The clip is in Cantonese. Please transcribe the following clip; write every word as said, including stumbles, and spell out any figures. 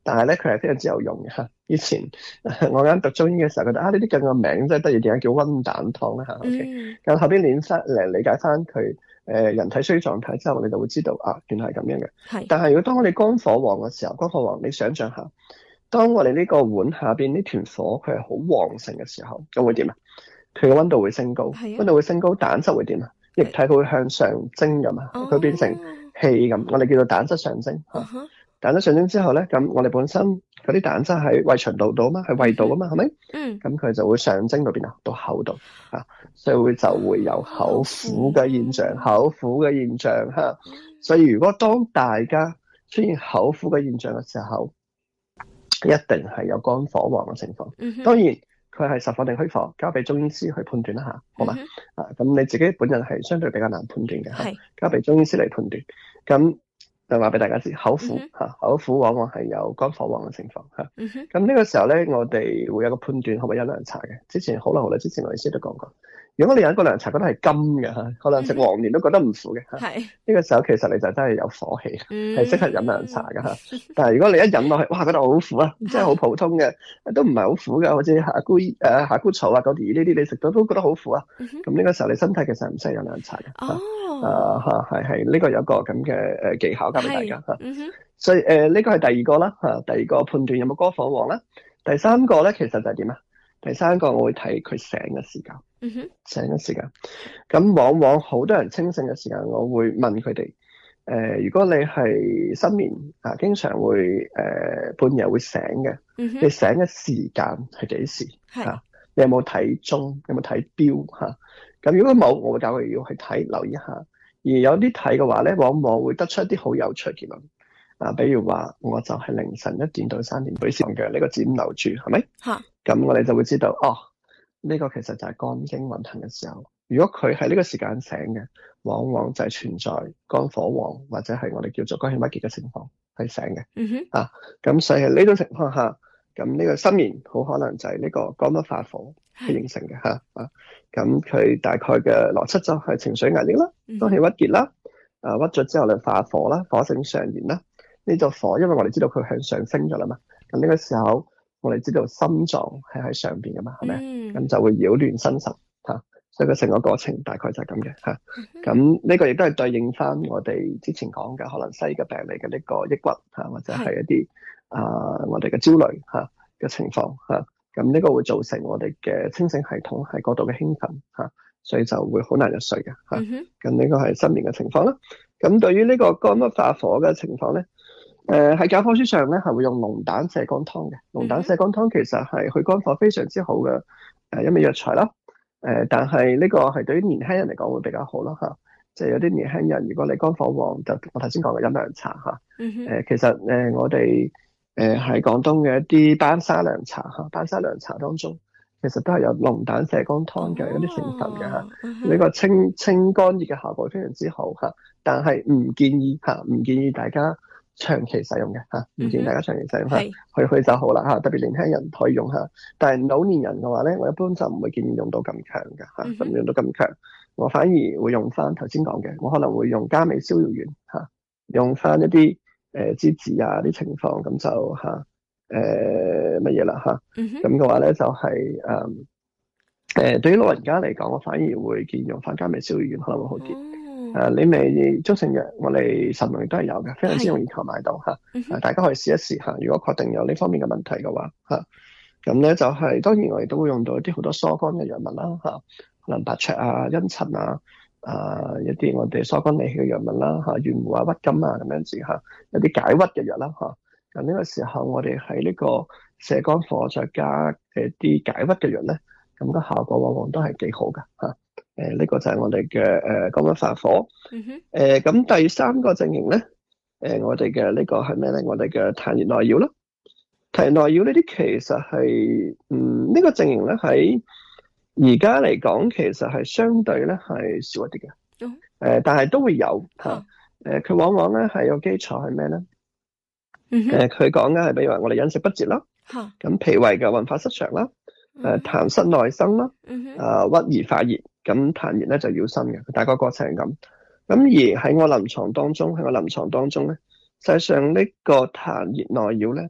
但係咧佢係非常之有用嘅嚇。以前我啱讀中醫嘅時候，覺得啊呢啲咁嘅名真係得意，點解叫溫蛋湯咧嚇 ？OK，咁、 嗯、 後邊練翻嚟理解翻佢誒人體需要狀態之後，我哋就會知道啊，原來係咁樣嘅。 係。 但係如果當我哋肝火旺嘅時候，肝火旺，你想象下，當我哋呢個碗下邊呢團火佢係好旺盛嘅時候，咁會點啊？佢嘅溫度會升高，溫度會升高，蛋質會點啊？液體佢會向上蒸咁啊，佢變成氣咁，我哋叫做蛋質上升嚇。 Uh-huh. 蛋質上升之後咧，咁我哋本身嗰啲蛋質喺胃腸道度啊嘛，喺胃道啊嘛，係咪？嗯。咁佢就會上升到邊啊？到口度啊，所以會就會有口苦嘅現象，口苦嘅現象嚇。所以如果當大家出現口苦嘅現象嘅時候，一定係有肝火旺嘅情況。嗯。當然。佢係實火定虛火，交俾中醫師去判斷一下，好嘛？嗯、啊，咁你自己本人係相對比較難判斷嘅嚇，交俾中醫師嚟判斷。咁就話俾大家知，口苦嚇、嗯啊，口苦往往係有肝火旺嘅情況嚇。咁、嗯、呢個時候咧，我哋會有個判斷，可唔可以飲涼茶嘅？之前好耐好耐之前我哋師都講過。如果你飲個涼茶覺得係甘嘅嚇，可能食黃連都覺得唔苦嘅嚇，呢、嗯這個時候其實你就真係有火氣，係適合飲涼茶嘅嚇。但係如果你一飲落去，哇覺得好苦啊，即係好普通嘅，都唔係好苦嘅，好似夏菇誒、呃、夏菇草啊嗰啲呢啲你食到都覺得好苦啊。咁、嗯、呢個時候你身體其實唔適合飲涼茶嘅。哦，誒係係呢個有個咁嘅誒技巧教俾大家嚇、嗯。所以誒呢、呃這個係第二個啦嚇，第二個判斷有冇肝火旺啦。第三個咧其實就係點啊？第三個我會睇佢醒嘅時間，嗯、醒嘅時間。咁往往好多人清醒嘅時間，我會問佢哋，誒、呃，如果你係失眠啊，經常會誒、呃、半夜會醒嘅、嗯，你醒嘅時間係幾時？啊，你有冇睇鐘？有冇睇錶？嚇、啊，咁如果冇，我會教佢要去睇，留意一下。而有啲睇嘅話咧，往往會得出一啲好有趣嘅結論。啊，比如話，我就係凌晨一點到三點睡嘅呢個點留住，係咪？嚇。咁我哋就會知道，哦，呢、這個其實就係肝經運行嘅時候。如果佢喺呢個時間醒嘅，往往就係存在肝火旺或者係我哋叫做肝氣鬱結嘅情況係醒嘅。嗯哼。啊，咁所以喺呢種情況下，咁呢個失眠好可能就係呢個肝不化火係形成嘅嚇。啊，咁佢大概嘅邏輯就係情緒壓力啦，肝氣鬱結啦，啊鬱咗之後就化火啦，火性上炎啦。呢個火，因為我哋知道佢向上升咗啦嘛，咁呢個時候我哋知道心臟係喺上邊噶嘛，係咪？咁、嗯、就會擾亂心神嚇，所以個成個過程大概就係咁嘅嚇。咁、嗯、呢個亦都係對應翻我哋之前講嘅可能西醫嘅病理嘅呢個抑鬱嚇，或者係一啲啊、呃、我哋嘅焦慮嚇嘅情況嚇。咁呢個會造成我哋嘅清醒系統係過度嘅興奮嚇，所以就會好難入睡嘅嚇。咁、嗯、呢個係失眠嘅情況啦。咁對於呢個肝不化火嘅情況咧，誒、呃、喺教科書上咧係會用龍膽瀉肝湯嘅。龍膽瀉肝湯其實係去肝火非常之好嘅誒一味藥材啦。誒、呃，但係呢個係對於年輕人嚟講會比較好啦嚇。即係有啲年輕人，如果你肝火旺，就我頭先講嘅飲涼茶嚇。誒、嗯呃，其實誒、呃、我哋誒喺廣東嘅一啲班沙涼茶嚇，班沙涼茶當中其實都係有龍膽瀉肝湯嘅一啲成分嘅嚇。呢、嗯這個清清肝熱嘅效果非常之好嚇。但係唔建議嚇，唔建議大家長期使用嘅嚇，唔建議大家長期使用嚇，去去就好啦嚇。特別年輕人可以用下，但係老年人嘅話咧，我一般就唔會建議用到咁強嘅嚇，唔用到咁強。我反而會用翻頭先講嘅，我可能會用加味逍遙丸嚇，用翻一啲誒梔子啊啲情況，咁就嚇誒乜嘢啦嚇。咁嘅話咧就係誒誒對於老人家嚟講，我反而會建議用翻加味逍遙丸可能會好啲。誒、啊，你咪中成藥，我哋神農亦都係有嘅，非常之容易購買到嚇、嗯啊。大家可以試一試嚇。如果確定有呢方面嘅問題嘅話嚇，咁、啊、咧就係、是、當然我哋都會用到一啲好多疏肝嘅藥物啦嚇、啊，可能白芍啊、茵陳啊，啊一啲我哋疏肝理氣嘅藥物啦嚇，圓胡啊、鬱金啊咁樣子嚇，一啲解鬱嘅藥啦嚇。咁、啊、呢個時候我哋喺呢個瀉肝火再加誒啲解鬱嘅藥咧，咁、那個效果往往都係幾好㗎嚇。啊誒、呃，呢、這個就係我哋嘅誒肝不化火。嗯哼。誒、呃，咁第三個陣營咧，誒、呃，我哋嘅呢個係咩咧？我哋嘅痰熱內擾咯。痰熱內擾呢啲其實係，嗯，呢、這個陣營咧喺而家嚟講，其實係相對咧係少一啲嘅。嗯。誒、呃，但係都會有吓。誒、嗯，佢、呃、往往咧係有基礎係咩咧？嗯哼。誒、呃，佢講嘅係比如話我哋飲食不節啦。吓、嗯。咁脾胃嘅運化失常啦。誒、呃，痰濕內生啦。嗯哼。啊、呃，鬱而化熱。咁痰熱咧就擾心嘅，大概過程係咁。咁而喺我臨床當中，喺我臨床當中咧，實際上呢個痰熱內擾咧，